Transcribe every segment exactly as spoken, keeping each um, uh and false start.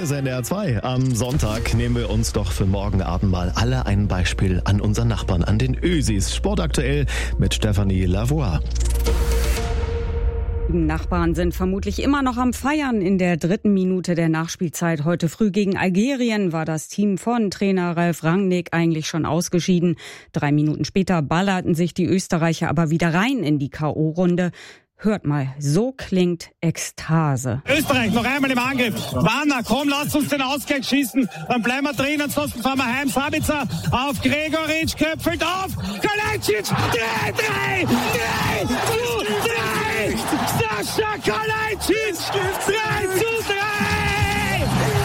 ist N D R zwei. Am Sonntag nehmen wir uns doch für morgen Abend mal alle ein Beispiel an unseren Nachbarn, an den Ösis. Sportaktuell mit Stefanie Lavoie. Die Nachbarn sind vermutlich immer noch am Feiern. In der dritten Minute der Nachspielzeit heute früh gegen Algerien war das Team von Trainer Ralf Rangnick eigentlich schon ausgeschieden. Drei Minuten später ballerten sich die Österreicher aber wieder rein in die K O-Runde. Hört mal, so klingt Ekstase. Österreich noch einmal im Angriff. Wanner, komm, lasst uns den Ausgleich schießen. Dann bleiben wir drin, ansonsten fahren wir heim. Sabitzer auf Gregoritsch, köpfelt auf. Kalajdzic, drei, drei, drei, zu drei. Sascha Kalajdzic, drei zu drei.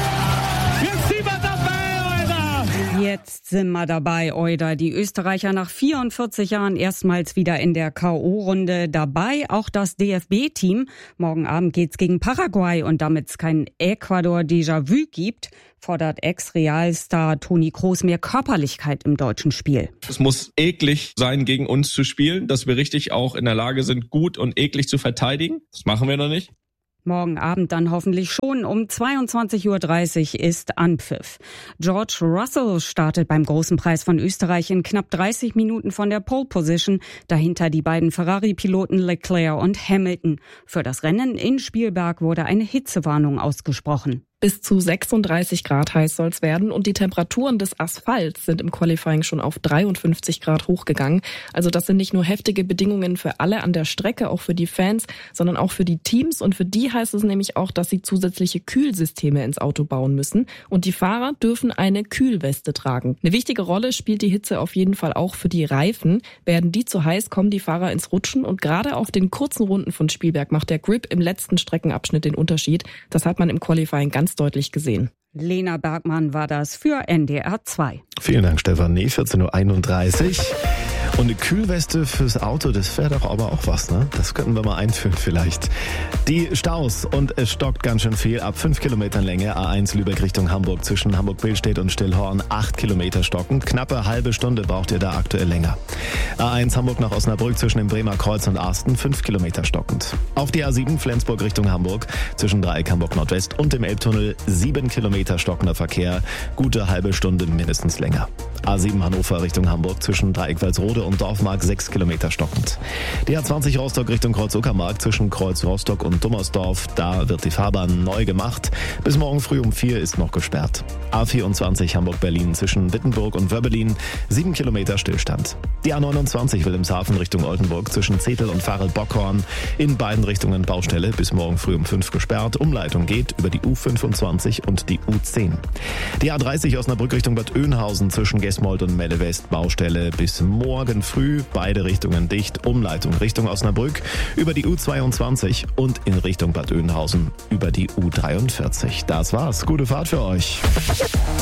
Jetzt sind wir dabei, Alter. Jetzt sind wir dabei, Euder. Die Österreicher nach vierundvierzig Jahren erstmals wieder in der K O-Runde dabei. Auch das D F B-Team. Morgen Abend geht's gegen Paraguay. Und damit es kein Ecuador-Déjà-vu gibt, fordert Ex-Realstar Toni Kroos mehr Körperlichkeit im deutschen Spiel. Es muss eklig sein, gegen uns zu spielen, dass wir richtig auch in der Lage sind, gut und eklig zu verteidigen. Das machen wir noch nicht. Morgen Abend dann hoffentlich schon. Um zweiundzwanzig Uhr dreißig ist Anpfiff. George Russell startet beim Großen Preis von Österreich in knapp dreißig Minuten von der Pole Position. Dahinter die beiden Ferrari-Piloten Leclerc und Hamilton. Für das Rennen in Spielberg wurde eine Hitzewarnung ausgesprochen. Bis zu sechsunddreißig Grad heiß soll es werden und die Temperaturen des Asphalts sind im Qualifying schon auf dreiundfünfzig Grad hochgegangen. Also das sind nicht nur heftige Bedingungen für alle an der Strecke, auch für die Fans, sondern auch für die Teams. Und für die heißt es nämlich auch, dass sie zusätzliche Kühlsysteme ins Auto bauen müssen. Und die Fahrer dürfen eine Kühlweste tragen. Eine wichtige Rolle spielt die Hitze auf jeden Fall auch für die Reifen. Werden die zu heiß, kommen die Fahrer ins Rutschen. Und gerade auf den kurzen Runden von Spielberg macht der Grip im letzten Streckenabschnitt den Unterschied. Das hat man im Qualifying ganz deutlich gesehen. Lena Bergmann war das für N D R zwei. Vielen Dank, Stefanie. vierzehn Uhr einunddreißig. Und eine Kühlweste fürs Auto, das wäre doch aber auch was, ne? Das könnten wir mal einführen vielleicht. Die Staus, und es stockt ganz schön viel, ab fünf Kilometern Länge, A eins Lübeck Richtung Hamburg, zwischen Hamburg-Billstedt und Stillhorn, acht Kilometer stockend. Knappe halbe Stunde braucht ihr da aktuell länger. A eins Hamburg nach Osnabrück zwischen dem Bremer Kreuz und Arsten, fünf Kilometer stockend. Auf die A sieben Flensburg Richtung Hamburg, zwischen Dreieck Hamburg Nordwest und dem Elbtunnel, sieben Kilometer stockender Verkehr, gute halbe Stunde mindestens länger. A sieben Hannover Richtung Hamburg, zwischen Dreieck Walsrode und Dorfmark, sechs Kilometer stockend. Die A zwanzig Rostock Richtung Kreuz-Uckermark, zwischen Kreuz Rostock und Dummersdorf, da wird die Fahrbahn neu gemacht. Bis morgen früh um vier ist noch gesperrt. A vierundzwanzig Hamburg-Berlin zwischen Wittenburg und Wöbbelin, sieben Kilometer Stillstand. Die A neunundzwanzig Wilhelmshaven Richtung Oldenburg, zwischen Zetel und Farel-Bockhorn, in beiden Richtungen Baustelle, bis morgen früh um fünf gesperrt. Umleitung geht über die U fünfundzwanzig und die U zehn. Die A dreißig Osnabrück Richtung Bad Oeynhausen, zwischen Gesmold und Melle West, Baustelle bis morgen früh, beide Richtungen dicht. Umleitung Richtung Osnabrück über die U zweiundzwanzig und in Richtung Bad Oeynhausen über die U dreiundvierzig. Das war's. Gute Fahrt für euch.